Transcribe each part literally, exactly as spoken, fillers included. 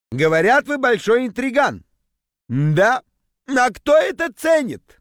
Говорят, вы большой интриган. Да, а кто это ценит?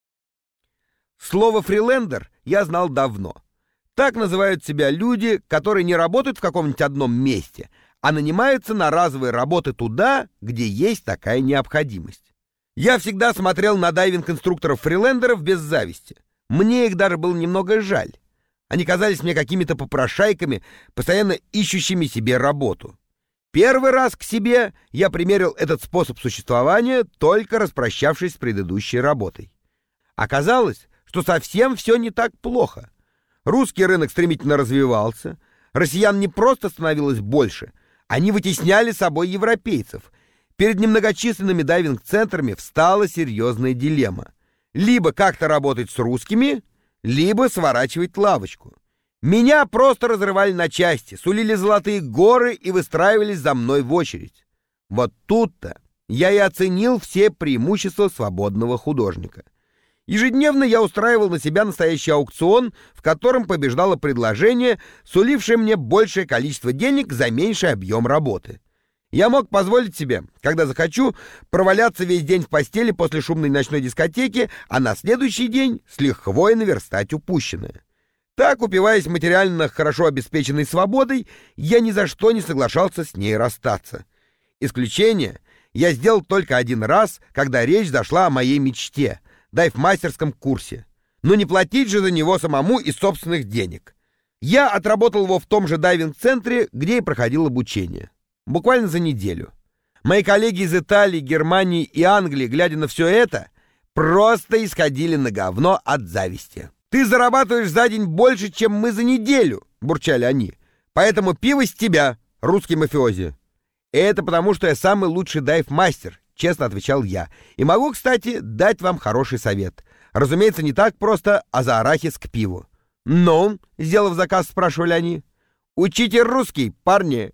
Слово «фрилендер» я знал давно. Так называют себя люди, которые не работают в каком-нибудь одном месте, а нанимаются на разовые работы туда, где есть такая необходимость. Я всегда смотрел на дайвинг-инструкторов-фрилендеров без зависти. Мне их даже было немного жаль. Они казались мне какими-то попрошайками, постоянно ищущими себе работу. Первый раз к себе я примерил этот способ существования, только распрощавшись с предыдущей работой. Оказалось, что совсем все не так плохо. Русский рынок стремительно развивался, россиян не просто становилось больше, они вытесняли собой европейцев. Перед немногочисленными дайвинг-центрами встала серьезная дилемма. Либо как-то работать с русскими, либо сворачивать лавочку. Меня просто разрывали на части, сулили золотые горы и выстраивались за мной в очередь. Вот тут-то я и оценил все преимущества свободного художника. Ежедневно я устраивал на себя настоящий аукцион, в котором побеждало предложение, сулившее мне большее количество денег за меньший объем работы. Я мог позволить себе, когда захочу, проваляться весь день в постели после шумной ночной дискотеки, а на следующий день с лихвой наверстать упущенное. Так, упиваясь материально хорошо обеспеченной свободой, я ни за что не соглашался с ней расстаться. Исключение я сделал только один раз, когда речь зашла о моей мечте — дайв-мастерском курсе. Но не платить же за него самому из собственных денег. Я отработал его в том же дайвинг-центре, где и проходил обучение. Буквально за неделю. Мои коллеги из Италии, Германии и Англии, глядя на все это, просто исходили на говно от зависти. «Ты зарабатываешь за день больше, чем мы за неделю», — бурчали они. «Поэтому пиво с тебя, русский мафиози». «Это потому, что я самый лучший дайв-мастер», — честно отвечал я. «И могу, кстати, дать вам хороший совет. Разумеется, не так просто, а за арахис к пиву». «Ну?» — сделав заказ, спрашивали они. «Учите русский, парни.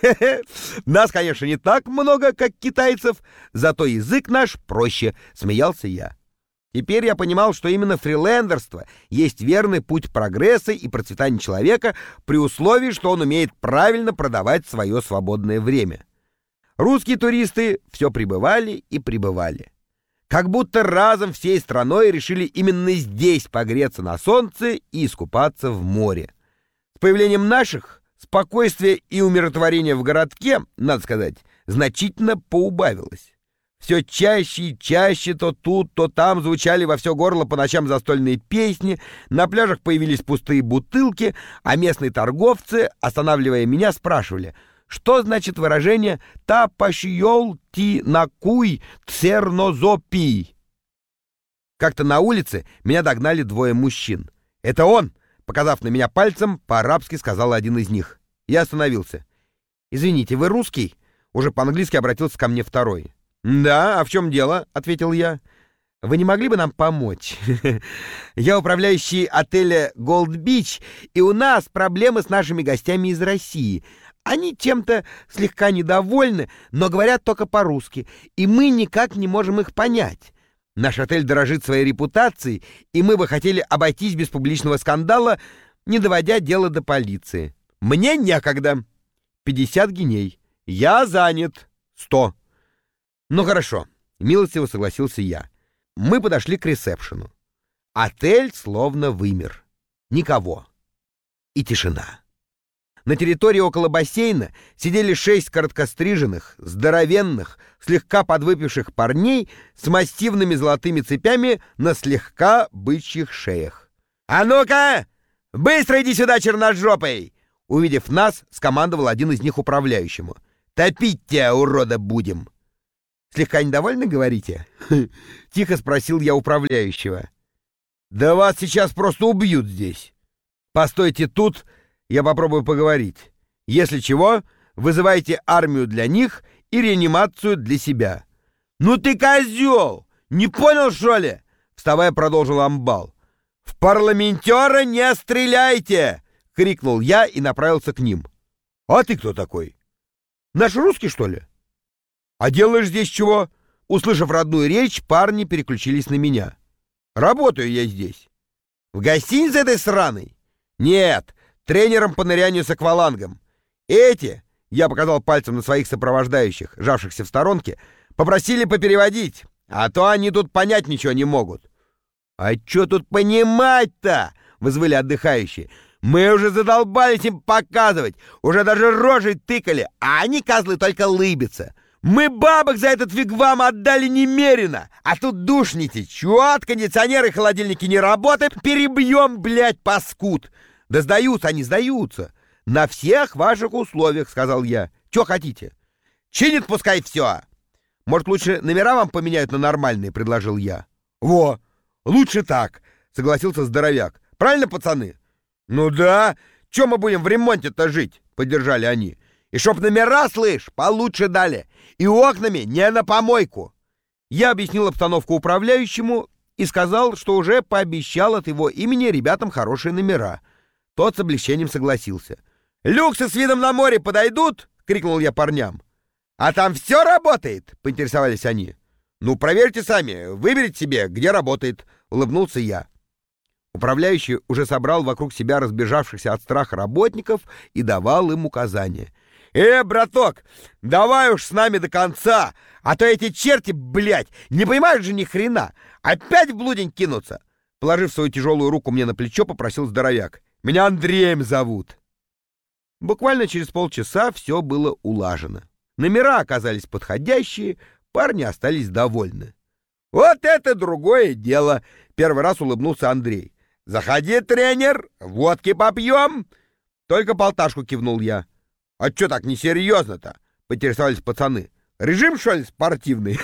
Нас, конечно, не так много, как китайцев, зато язык наш проще», — смеялся я. Теперь я понимал, что именно фрилендерство есть верный путь прогресса и процветания человека при условии, что он умеет правильно продавать свое свободное время. Русские туристы все прибывали и прибывали. Как будто разом всей страной решили именно здесь погреться на солнце и искупаться в море. С появлением наших спокойствие и умиротворение в городке, надо сказать, значительно поубавилось. Все чаще и чаще то тут, то там звучали во все горло по ночам застольные песни, на пляжах появились пустые бутылки, а местные торговцы, останавливая меня, спрашивали, что значит выражение «тапашьол ти накуй цернозопий». Как-то на улице меня догнали двое мужчин. «Это он!» — показав на меня пальцем, по-арабски сказал один из них. Я остановился. «Извините, вы русский?» — уже по-английски обратился ко мне второй. «Да, а в чем дело?» — ответил я. «Вы не могли бы нам помочь? Я управляющий отеля Gold Beach, и у нас проблемы с нашими гостями из России. Они чем-то слегка недовольны, но говорят только по-русски, и мы никак не можем их понять. Наш отель дорожит своей репутацией, и мы бы хотели обойтись без публичного скандала, не доводя дело до полиции. Мне некогда. пятьдесят гиней. Я занят. сто. Ну хорошо, милостиво согласился я. Мы подошли к ресепшену. Отель словно вымер. Никого. И тишина. На территории около бассейна сидели шесть короткостриженных, здоровенных, слегка подвыпивших парней с массивными золотыми цепями на слегка бычьих шеях. «А ну-ка! Быстро иди сюда, черножопый!» Увидев нас, скомандовал один из них управляющему. «Топить тебя, урода, будем!» «Слегка недовольны, говорите?» — тихо спросил я управляющего. «Да вас сейчас просто убьют здесь. Постойте тут, я попробую поговорить. Если чего, вызывайте армию для них и реанимацию для себя». «Ну ты козел! Не понял, что ли?» — вставая, продолжил амбал. «В парламентера не стреляйте!» — крикнул я и направился к ним. «А ты кто такой? Наш русский, что ли? А делаешь здесь чего?» Услышав родную речь, парни переключились на меня. «Работаю я здесь». «В гостинице этой сраной?» «Нет, тренером по нырянию с аквалангом. Эти, Я показал пальцем на своих сопровождающих, жавшихся в сторонке. Попросили попереводить, а то они тут понять ничего не могут. «А чё тут понимать-то?» — вызвали отдыхающие. «Мы уже задолбались им показывать, уже даже рожей тыкали, а они, козлы, только лыбятся. Мы бабок за этот вигвам отдали немерено, а тут душните. Чё, кондиционеры и холодильники не работают? Перебьем, блядь, паскуд!» «Да сдаются они, сдаются. На всех ваших условиях», — сказал я. «Чё хотите?» «Чинит пускай всё. Может, лучше номера вам поменяют на нормальные», — предложил я. «Во, лучше так», — согласился здоровяк. «Правильно, пацаны?» «Ну да. Чё мы будем в ремонте-то жить?» — поддержали они. «И чтоб номера, слышь, получше дали. И окнами не на помойку». Я объяснил обстановку управляющему и сказал, что уже пообещал от его имени ребятам хорошие номера. Тот с облегчением согласился. «Люксы с видом на море подойдут?» — крикнул я парням. «А там все работает?» — поинтересовались они. «Ну, проверьте сами, выберите себе, где работает», — улыбнулся я. Управляющий уже собрал вокруг себя разбежавшихся от страха работников и давал им указания. «Э, браток, давай уж с нами до конца, а то эти черти, блядь, не понимают же ни хрена, опять в блудень кинутся!» Положив свою тяжелую руку мне на плечо, попросил здоровяк. «Меня Андреем зовут». Буквально через полчаса все было улажено. Номера оказались подходящие, парни остались довольны. «Вот это другое дело!» — первый раз улыбнулся Андрей. «Заходи, тренер, водки попьем!» «Только полташку», — кивнул я. «А чё так несерьезно-то?» — поинтересовались пацаны. «Режим, что ли, спортивный?»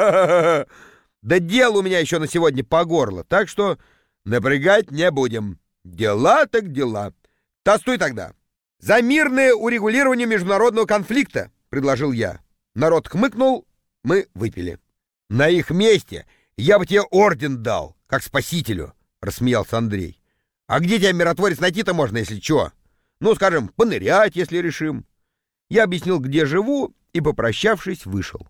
«Да дел у меня еще на сегодня по горло, так что напрягать не будем. Дела так дела. Тостуй тогда. За мирное урегулирование международного конфликта», — предложил я. Народ хмыкнул, мы выпили. «На их месте я бы тебе орден дал, как спасителю», — рассмеялся Андрей. «А где тебя, миротворец, найти-то можно, если чё? Ну, скажем, понырять, если решим». Я объяснил, где живу, и, попрощавшись, вышел.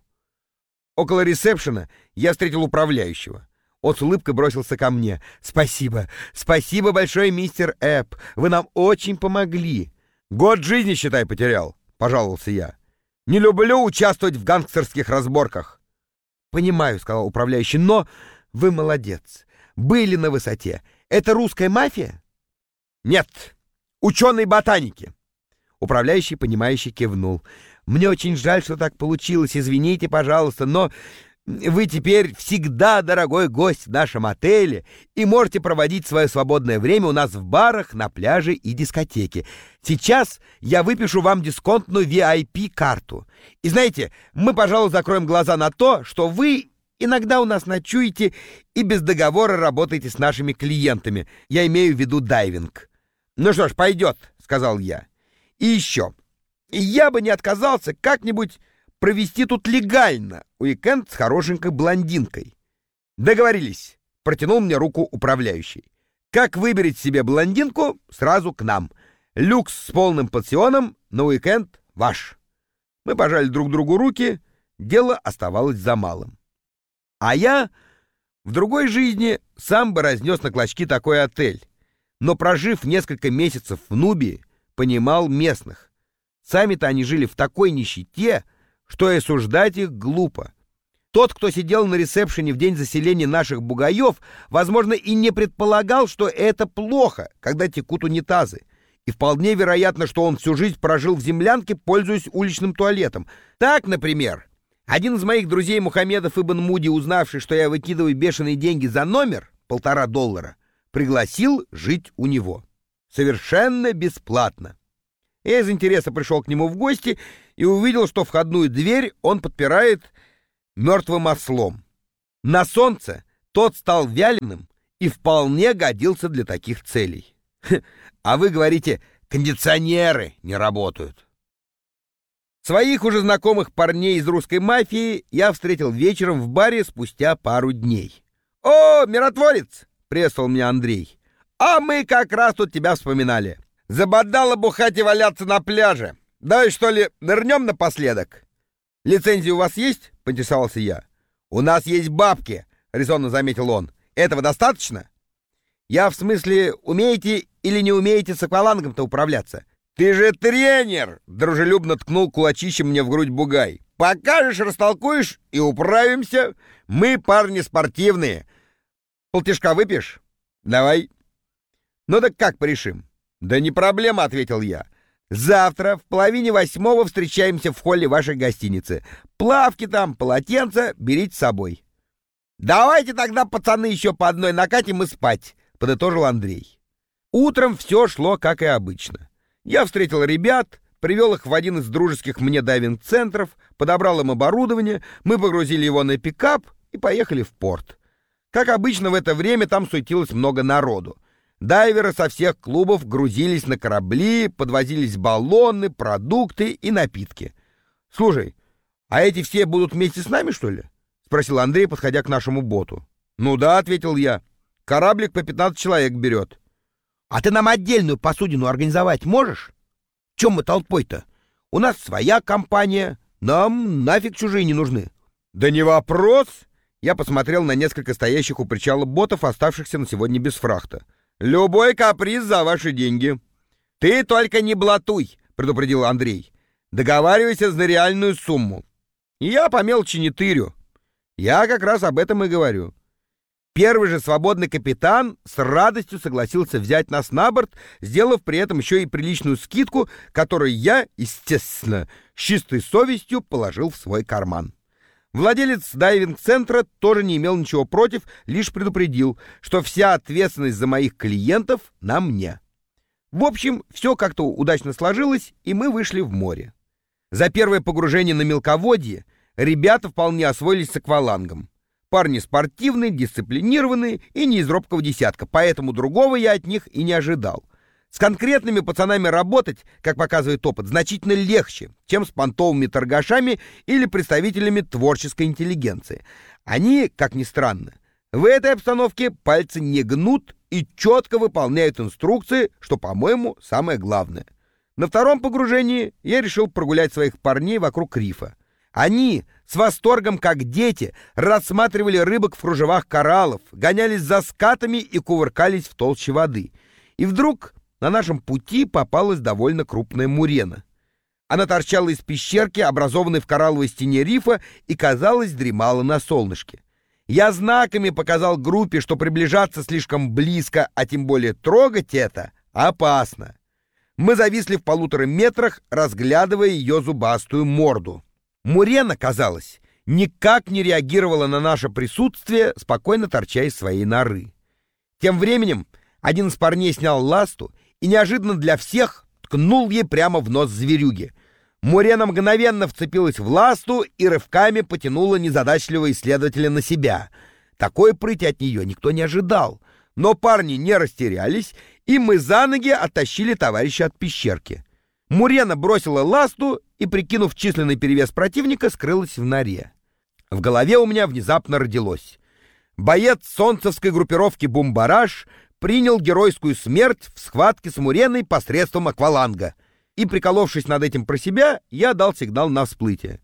Около ресепшена я встретил управляющего. Он с улыбкой бросился ко мне. «Спасибо, спасибо большое, мистер Эпп, вы нам очень помогли». «Год жизни, считай, потерял», — пожаловался я. «Не люблю участвовать в гангстерских разборках». «Понимаю», — сказал управляющий, — «но вы молодец. Были на высоте. Это русская мафия?» «Нет, ученые-ботаники». Управляющий, понимающий, кивнул. «Мне очень жаль, что так получилось. Извините, пожалуйста, но вы теперь всегда дорогой гость в нашем отеле и можете проводить свое свободное время у нас в барах, на пляже и дискотеке. Сейчас я выпишу вам дисконтную ви ай пи-карту. И знаете, мы, пожалуй, закроем глаза на то, что вы иногда у нас ночуете и без договора работаете с нашими клиентами. Я имею в виду дайвинг». «Ну что ж, пойдет», — сказал я. «И еще. Я бы не отказался как-нибудь провести тут легально уикенд с хорошенькой блондинкой». «Договорились», — протянул мне руку управляющий. «Как выберете себе блондинку, сразу к нам. Люкс с полным пансионом на уикенд ваш». Мы пожали друг другу руки, дело оставалось за малым. А я в другой жизни сам бы разнес на клочки такой отель, но, прожив несколько месяцев в Нубии, понимал местных. Сами-то они жили в такой нищете, что и осуждать их глупо. Тот, кто сидел на ресепшене в день заселения наших бугаев, возможно, и не предполагал, что это плохо, когда текут унитазы. И вполне вероятно, что он всю жизнь прожил в землянке, пользуясь уличным туалетом. Так, например, один из моих друзей Мухаммедов Ибн Муди, узнавший, что я выкидываю бешеные деньги за номер, полтора доллара, пригласил жить у него. Совершенно бесплатно. Я из интереса пришел к нему в гости и увидел, что входную дверь он подпирает мертвым ослом. На солнце тот стал вяленым и вполне годился для таких целей. А вы говорите, кондиционеры не работают. Своих уже знакомых парней из русской мафии я встретил вечером в баре спустя пару дней. «О, миротворец!» — приветствовал меня Андрей. «А мы как раз тут тебя вспоминали. Забодало бухать и валяться на пляже. Давай, что ли, нырнем напоследок?» «Лицензия у вас есть?» — поинтересовался я. «У нас есть бабки», — резонно заметил он. «Этого достаточно?» «Я в смысле, умеете или не умеете с аквалангом-то управляться?» «Ты же тренер!» — дружелюбно ткнул кулачищем мне в грудь бугай. «Покажешь, растолкуешь и управимся. Мы парни спортивные. Полтишка выпьешь? Давай». «Ну так как порешим?» «Да не проблема», — ответил я. «Завтра в половине восьмого встречаемся в холле вашей гостиницы. Плавки там, полотенца берите с собой». «Давайте тогда, пацаны, еще по одной накатим и спать», — подытожил Андрей. Утром все шло как и обычно. Я встретил ребят, привел их в один из дружеских мне дайвинг-центров, подобрал им оборудование, мы погрузили его на пикап и поехали в порт. Как обычно, в это время там суетилось много народу. Дайверы со всех клубов грузились на корабли, подвозились баллоны, продукты и напитки. «Слушай, а эти все будут вместе с нами, что ли?» — спросил Андрей, подходя к нашему боту. «Ну да», — ответил я. «Кораблик по пятнадцать человек берет». «А ты нам отдельную посудину организовать можешь? Чем мы толпой-то? У нас своя компания, нам нафиг чужие не нужны». «Да не вопрос!» Я посмотрел на несколько стоящих у причала ботов, оставшихся на сегодня без фрахта. «Любой каприз за ваши деньги». «Ты только не блатуй», — предупредил Андрей. «Договаривайся за реальную сумму». И я по мелочи не тырю. Я как раз об этом и говорю. Первый же свободный капитан с радостью согласился взять нас на борт, сделав при этом еще и приличную скидку, которую я, естественно, с чистой совестью положил в свой карман. Владелец дайвинг-центра тоже не имел ничего против, лишь предупредил, что вся ответственность за моих клиентов на мне. В общем, все как-то удачно сложилось, и мы вышли в море. За первое погружение на мелководье ребята вполне освоились с аквалангом. Парни спортивные, дисциплинированные и не из робкого десятка, поэтому другого я от них и не ожидал. С конкретными пацанами работать, как показывает опыт, значительно легче, чем с понтовыми торгашами или представителями творческой интеллигенции. Они, как ни странно, в этой обстановке пальцы не гнут и четко выполняют инструкции, что, по-моему, самое главное. На втором погружении я решил прогулять своих парней вокруг рифа. Они с восторгом, как дети, рассматривали рыбок в кружевах кораллов, гонялись за скатами и кувыркались в толще воды. И вдруг на нашем пути попалась довольно крупная мурена. Она торчала из пещерки, образованной в коралловой стене рифа, и, казалось, дремала на солнышке. Я знаками показал группе, что приближаться слишком близко, а тем более трогать это, опасно. Мы зависли в полутора метрах, разглядывая ее зубастую морду. Мурена, казалось, никак не реагировала на наше присутствие, спокойно торча из своей норы. Тем временем один из парней снял ласту и неожиданно для всех ткнул ей прямо в нос зверюги. Мурена мгновенно вцепилась в ласту и рывками потянула незадачливого исследователя на себя. Такой прыти от нее никто не ожидал, но парни не растерялись, и мы за ноги оттащили товарища от пещерки. Мурена бросила ласту и, прикинув численный перевес противника, скрылась в норе. В голове у меня внезапно родилось: боец солнцевской группировки «Бумбараш» принял геройскую смерть в схватке с Муреной посредством акваланга. И, приколовшись над этим про себя, я дал сигнал на всплытие.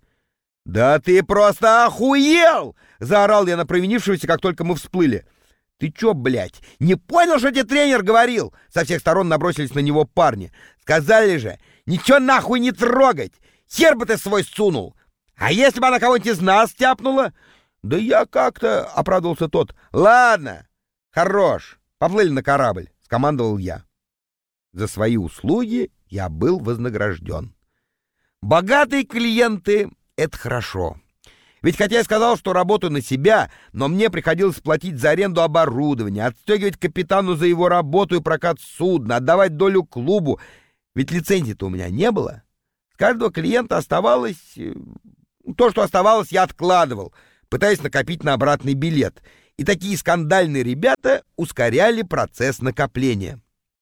«Да ты просто охуел!» — заорал я на провинившегося, как только мы всплыли. «Ты чё, блядь, не понял, что тебе тренер говорил?» Со всех сторон набросились на него парни. «Сказали же, ничего нахуй не трогать! Хер бы ты свой сунул! А если бы она кого-нибудь из нас тяпнула?» «Да я как-то...» — оправдывался тот. «Ладно, хорош, поплыли на корабль», — скомандовал я. За свои услуги я был вознагражден. Богатые клиенты — это хорошо. Ведь хотя я сказал, что работаю на себя, но мне приходилось платить за аренду оборудования, отстегивать капитану за его работу и прокат судна, отдавать долю клубу. Ведь лицензии-то у меня не было. С каждого клиента оставалось... То, что оставалось, я откладывал, пытаясь накопить на обратный билет. И такие скандальные ребята ускоряли процесс накопления.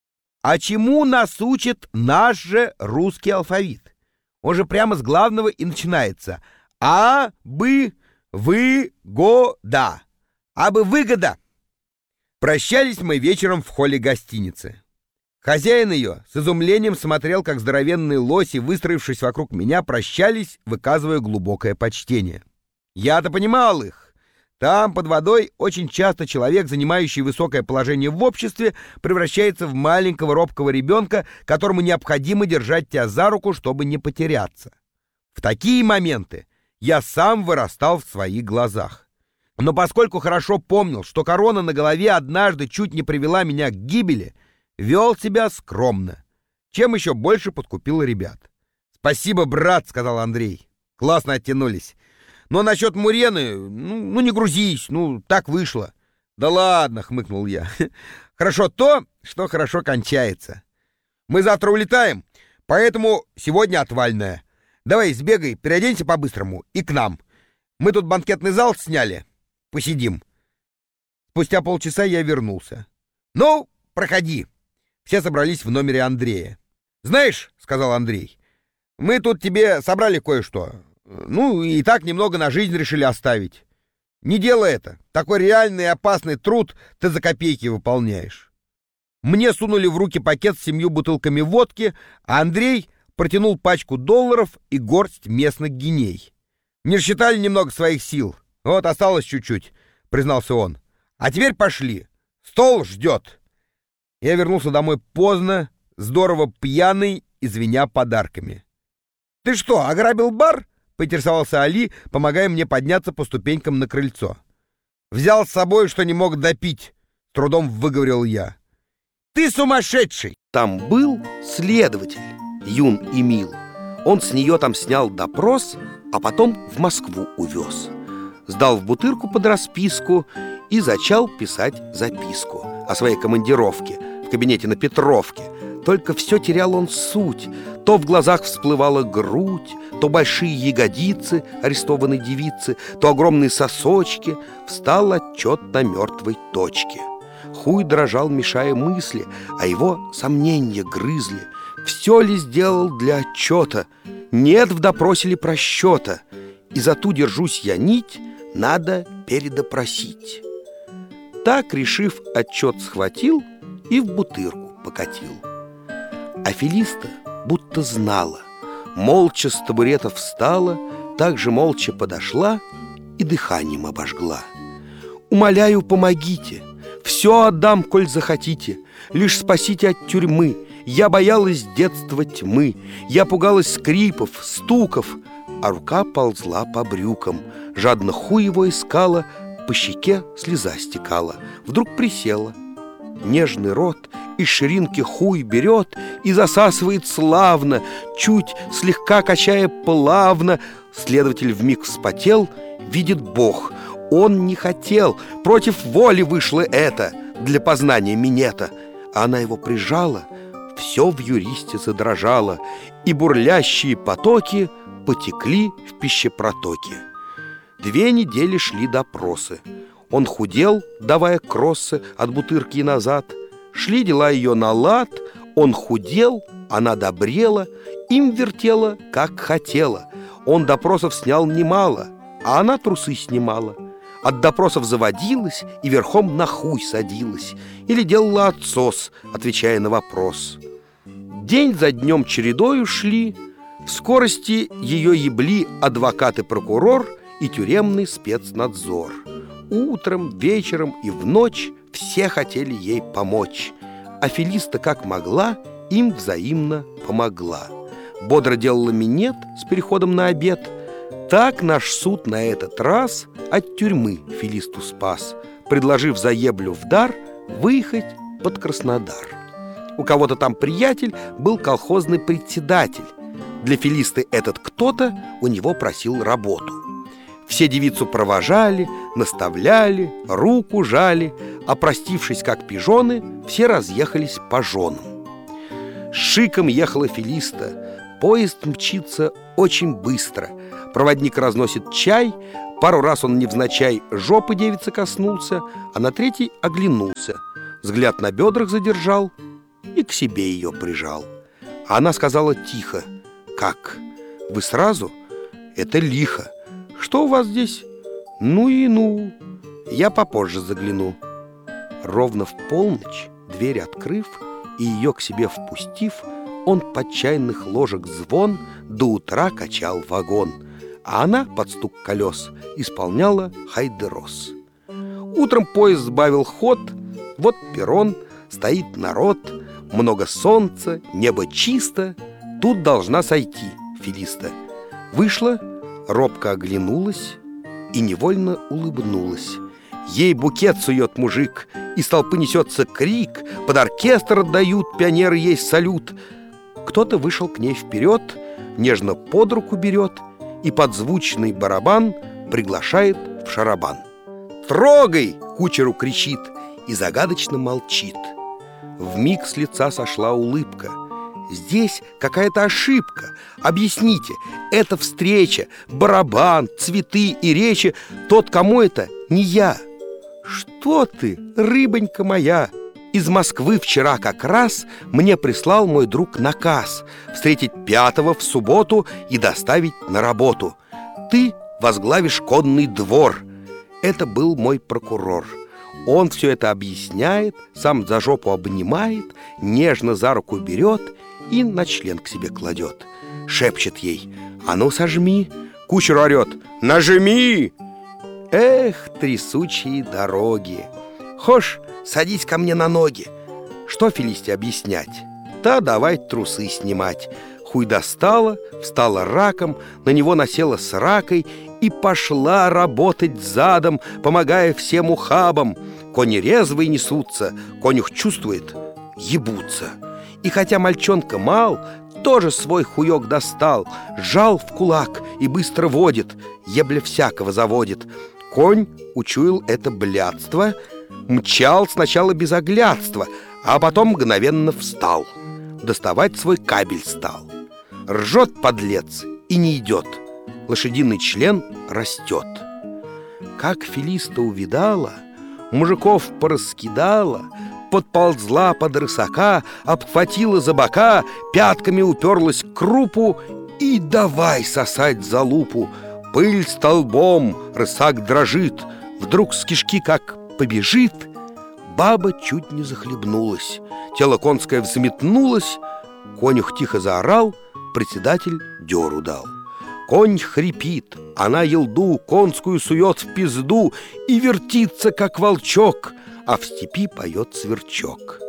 А чему нас учит наш же русский алфавит? Он же прямо с главного и начинается — А, бы, вы, го, да. А бы выгода. Прощались мы вечером в холле гостиницы. Хозяин ее с изумлением смотрел, как здоровенные лоси, выстроившись вокруг меня, прощались, выказывая глубокое почтение. Я-то понимал их. Там, под водой, очень часто человек, занимающий высокое положение в обществе, превращается в маленького робкого ребенка, которому необходимо держать тебя за руку, чтобы не потеряться. В такие моменты я сам вырастал в своих глазах. Но поскольку хорошо помнил, что корона на голове однажды чуть не привела меня к гибели, вел себя скромно, чем еще больше подкупил ребят. «Спасибо, брат», — сказал Андрей. «Классно оттянулись. Но насчет Мурены, ну, ну не грузись, ну так вышло». «Да ладно», — хмыкнул я. «Хорошо то, что хорошо кончается. Мы завтра улетаем, поэтому сегодня отвальная. Давай сбегай, переоденься по-быстрому и к нам. Мы тут банкетный зал сняли. Посидим». Спустя полчаса я вернулся. «Ну, проходи». Все собрались в номере Андрея. «Знаешь, — сказал Андрей, — мы тут тебе собрали кое-что. Ну, и так немного на жизнь решили оставить. Не делай это. Такой реальный и опасный труд ты за копейки выполняешь». Мне сунули в руки пакет с семью бутылками водки, а Андрей протянул пачку долларов и горсть местных гиней. «Не рассчитали немного своих сил. Вот, осталось чуть-чуть», — признался он. «А теперь пошли. Стол ждет». Я вернулся домой поздно, здорово пьяный и звеня подарками. «Ты что, ограбил бар?» — поинтересовался Али, помогая мне подняться по ступенькам на крыльцо. «Взял с собой, что не мог допить», — трудом выговорил я. «Ты сумасшедший!» Там был следователь, юн и мил. Он с нее там снял допрос, а потом в Москву увез. Сдал в Бутырку под расписку и зачал писать записку о своей командировке в кабинете на Петровке. Только все терял он суть. То в глазах всплывала грудь, то большие ягодицы арестованной девицы, то огромные сосочки. Встал отчет на мертвой точке. Хуй дрожал, мешая мысли, а его сомнения грызли. Все ли сделал для отчета? Нет в допросе ли просчета? И за ту держусь я нить, надо передопросить. Так, решив, отчет схватил и в Бутырку покатил. А Фелиста будто знала, молча с табурета встала, так же молча подошла и дыханием обожгла. «Умоляю, помогите, все отдам, коль захотите, лишь спасите от тюрьмы. Я боялась с детства тьмы, я пугалась скрипов, стуков». А рука ползла по брюкам, жадно хуй его искала, по щеке слеза стекала. Вдруг присела. Нежный рот из ширинки хуй берет и засасывает славно, чуть слегка качая плавно. Следователь вмиг вспотел, видит Бог. Он не хотел, против воли вышло это для познания минета. А она его прижала, все в юристе задрожало, и бурлящие потоки потекли в пищепротоке. Две недели шли допросы. Он худел, давая кроссы от Бутырки назад. Шли дела ее на лад. Он худел, она добрела, им вертела, как хотела. Он допросов снял немало, а она трусы снимала. От допросов заводилась и верхом на хуй садилась. Или делала отсос, отвечая на вопрос. День за днем чередою шли. В скорости ее ебли адвокат и прокурор и тюремный спецнадзор. Утром, вечером и в ночь все хотели ей помочь. А Фелиста, как могла, им взаимно помогла. Бодро делала минет с переходом на обед. Так наш суд на этот раз от тюрьмы Фелисту спас, предложив за еблю в дар выехать под Краснодар. У кого-то там приятель был колхозный председатель. Для Фелисты этот кто-то у него просил работу. Все девицу провожали, наставляли, руку жали, а простившись как пижоны, все разъехались по женам. С шиком ехала Фелиста. Поезд мчится очень быстро. Проводник разносит чай. Пару раз он невзначай жопы девицы коснулся, а на третий оглянулся. Взгляд на бедрах задержал и к себе ее прижал. А она сказала тихо: «Как? Вы сразу? Это лихо. Что у вас здесь? Ну и ну. Я попозже загляну». Ровно в полночь, дверь открыв и ее к себе впустив, он под чайных ложек звон до утра качал вагон. а она под стук колес исполняла хайдерос. Утром поезд сбавил ход, вот перрон, стоит народ, много солнца, небо чисто, тут должна сойти Фелиста. Вышла, робко оглянулась и невольно улыбнулась. Ей букет сует мужик, из толпы несется крик, под оркестр отдают пионеры ей салют. Кто-то вышел к ней вперед, нежно под руку берет и под звучный барабан приглашает в шарабан. «Трогай!» — кучеру кричит и загадочно молчит. Вмиг с лица сошла улыбка. Здесь какая-то ошибка. Объясните, это встреча, барабан, цветы и речи. Тот, кому это, не я. Что ты, рыбонька моя? Из Москвы вчера как раз мне прислал мой друг наказ встретить пятого в субботу и доставить на работу. Ты возглавишь конный двор. Это был мой прокурор. Он все это объясняет, сам за жопу обнимает, нежно за руку берет и на член к себе кладет. Шепчет ей: «А ну сожми!» Кучер орет: «Нажми!» Эх, трясучие дороги! Хошь, садись ко мне на ноги. Что Фелисте объяснять? Та давай трусы снимать. Хуй достала, встала раком, на него насела с ракой и пошла работать задом, помогая всем ухабам. Кони резвые несутся, конюх чувствует — ебутся. И хотя мальчонка мал, тоже свой хуёк достал, сжал в кулак и быстро водит, ебля всякого заводит. Конь учуял это блядство, мчал сначала без оглядства, а потом мгновенно встал, доставать свой кабель стал. Ржет подлец и не идет, лошадиный член растет. Как Фелиста увидала, мужиков пораскидала, подползла под рысака, обхватила за бока, пятками уперлась к крупу и давай сосать за лупу. Пыль столбом, рысак дрожит, вдруг с кишки как побежит. Баба чуть не захлебнулась, тело конское взметнулось, конюх тихо заорал, председатель дёру дал. Конь хрипит, она елду конскую сует в пизду и вертится, как волчок, а в степи поет сверчок.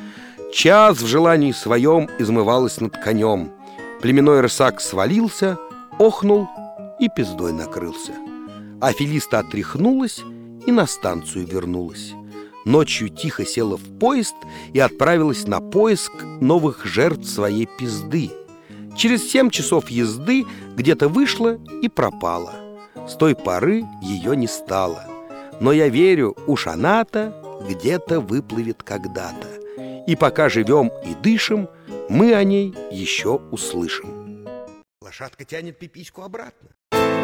Час в желании своем измывалась над конем. Племенной рысак свалился, охнул и пиздой накрылся. А Фелиста отряхнулась и на станцию вернулась. Ночью тихо села в поезд и отправилась на поиск новых жертв своей пизды. Через семь часов езды где-то вышла и пропала. С той поры ее не стало. Но я верю, уж она-то где-то выплывет когда-то. И пока живем и дышим, мы о ней еще услышим. Лошадка тянет пипиську обратно.